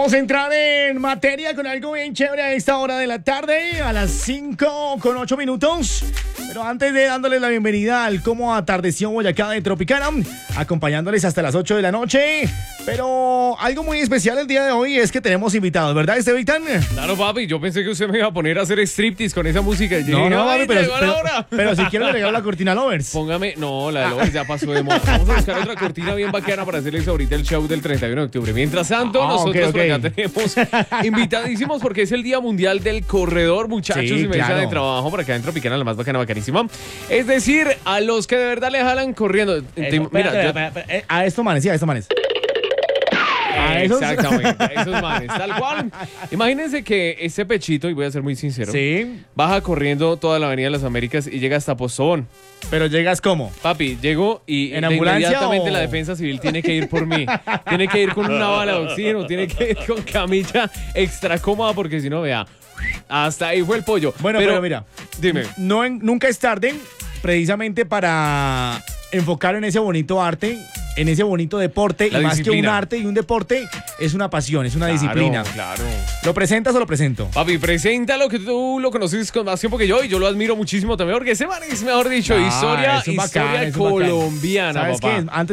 Vamos a entrar en materia con algo bien chévere a esta hora de la tarde, a las 5:08. Pero antes de dándoles la bienvenida al cómo atardeció Boyacá de Tropicana, acompañándoles hasta las 8 de la noche. Pero algo muy especial el día de hoy es que tenemos invitados, ¿verdad, Esteban? Claro, papi, yo pensé que usted me iba a poner a hacer striptease con esa música. No, papi, pero si quiero le regalo la cortina Lovers. Póngame, no, la de Lovers ya pasó de moda. Vamos a buscar otra cortina bien bacana para hacerles ahorita el show del 31 de octubre. Mientras tanto, nosotros por acá tenemos invitadísimos porque es el Día Mundial del Corredor, muchachos, Sí, y mesa de trabajo por acá en Tropicana, la más bacanísima. Es decir, a los que de verdad le jalan corriendo. A esto manes, sí, a esto manes. Exactamente, a esos manes, tal cual. Imagínense que ese pechito, y voy a ser muy sincero, sí, baja corriendo toda la Avenida de las Américas y llega hasta Postobón. Pero llegas ¿cómo? Papi, llego y ¿En ambulancia inmediatamente o...? la defensa civil tiene que ir por mí. Tiene que ir con una bala de oxígeno, tiene que ir con camilla extra cómoda porque si no, vea, hasta ahí fue el pollo. Bueno, pero mira, dime. Nunca es tarde precisamente para enfocar en ese bonito arte, en ese bonito deporte, La y más disciplina. que un arte y un deporte, es una pasión, es una disciplina. Claro. ¿Lo presentas o lo presento? Papi, preséntalo, que tú lo conoces con más tiempo que yo y yo lo admiro muchísimo también porque ese man es, mejor dicho, historia es un bacán, colombiana, ¿Sabes papá. qué? Antes